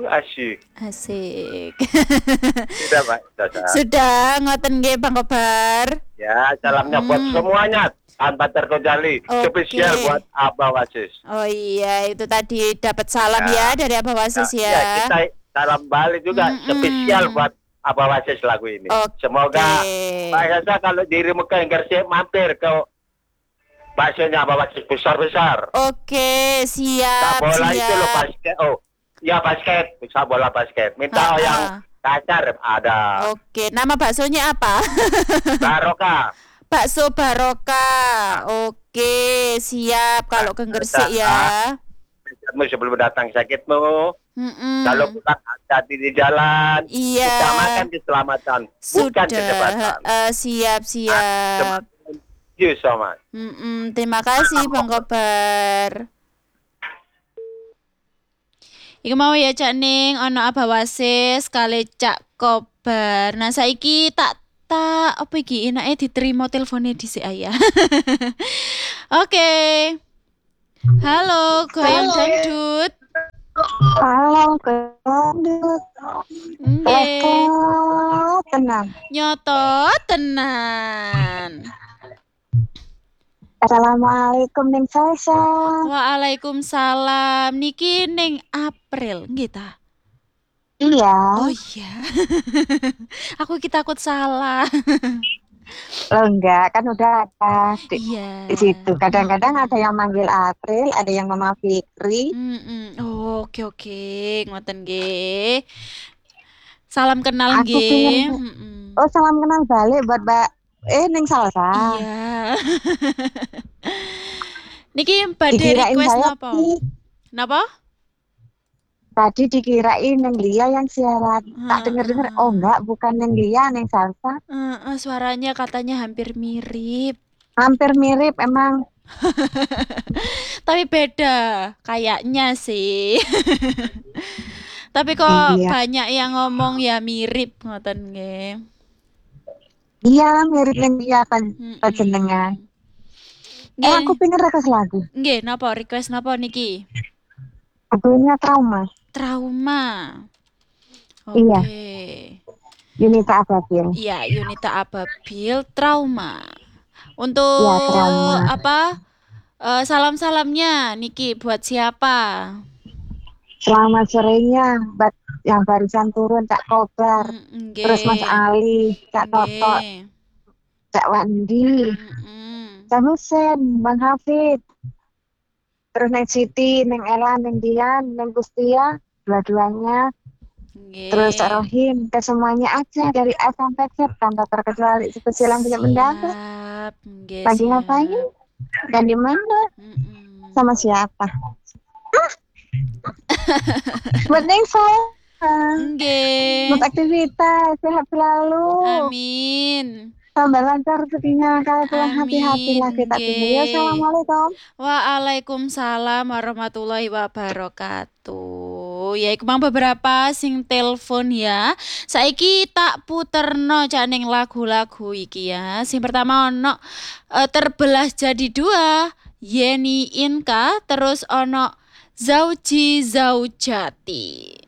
asyik. Asik. Sudah, Pak. Sudah. Sudah, ngoten nggih Bang Kobar. Ya, salamnya buat semuanya tanpa terkecuali. Oke. Spesial buat Abah Wasis. Oh iya, itu tadi dapat salam ya dari Abah Wasis Ya, ya. kita salam balik juga spesial buat Abah Wasis lagu ini. Oke. Semoga Pak Yasa kalau dirimu ke Gresik mampir ke baksonya Abah Wasis besar-besar. Oke, siap. Bola siap. itu loh basket. Oh, ya basket, bisa bola basket. Minta yang kasar ada. Oke, nama baksonya apa? Barokah. Bakso Barokah. Oke, siap kalau ke Gresik ya. Sebelum datang sakitmu. Kalau bukan hati-hati di jalan. Iya. Utamakan keselamatan, bukan kecepatan. Siap. Thank you so much. Terima kasih Bang Kobar. Iku mau ya Cak Ning, ono Abah Wasis kali Cak Kobar. Nah saiki tak apa iki enake diterima teleponnya dhisik ya. Oke. Halo, Goyang Dangdut. Halo, Dangdut. Nggih. Tenang. Nyoto tenan. Assalamualaikum Ning Salsa. Waalaikumsalam. Niki ning April nggih ta? Iya. Oh iya. Aku takut salah. Lo enggak, kan udah ada di situ. Kadang-kadang ada yang manggil April, ada yang Mama Fikri. Oke, ngoten nggih. Salam kenal nggih. Oh, salam kenal balik buat Mbak Ning Salsa. Iya. Niki badhe request napa? Napa? Tadi dikirain Neng Lia yang siaran. Tak denger-denger, oh enggak, bukan Neng Lia, Neng Salsa. Suaranya katanya hampir mirip. Hampir mirip emang. Tapi beda kayaknya sih. Tapi kok banyak yang ngomong ya mirip ngoten nggih. Iya, mirip Neng Lia kan panjenengan. Aku pengen request lagu. Nggih, napa request napa niki? Lagunya Trauma. Oke. Iya. Yunita Ababil. Iya, Yunita Ababil Trauma. Untuk apa? Salam-salamnya niki buat siapa? Selamat sorenya buat yang barusan turun Cak Kobar. Terus Mas Ali, Cak Toto, Cak Wandi, Cak Husen, Bang Hafid. Terus Neng Siti, Neng Ella, Neng Dian, Neng Gustia, dua-duanya. Terus Cak Rohim, ke semuanya aja dari A sampai Z tanpa terkecuali spesial yang punya mendapat. Lagi ngapain? Dan di mana? Sama siapa? Buat Neng saya. Buat aktivitas, sehat selalu. Amin. Tambah lancar rezekinya, kalau pulang hati-hatilah kita tunggu. Ya, assalamualaikum. Waalaikumsalam warahmatullahi wabarakatuh. Ya iku mang beberapa sing telepon ya. Saiki tak puterno ning lagu-lagu iki ya. Sing pertama ono terbelah jadi dua, Yeni Inka, terus ono Zauji Zaujati.